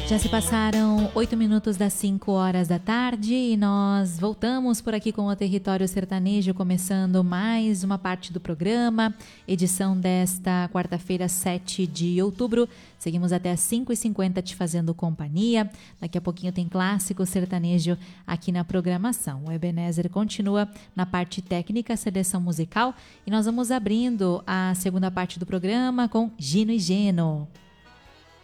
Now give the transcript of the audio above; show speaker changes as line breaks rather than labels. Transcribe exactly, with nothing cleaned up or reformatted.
Já se passaram oito minutos das cinco horas da tarde e nós voltamos por aqui com o Território Sertanejo, começando mais uma parte do programa, edição desta quarta-feira, sete de outubro. Seguimos até às cinco e cinquenta te fazendo companhia. Daqui a pouquinho tem clássico sertanejo aqui na programação. O Ebenezer continua na parte técnica, seleção musical, e nós vamos abrindo a segunda parte do programa com Gino e Geno.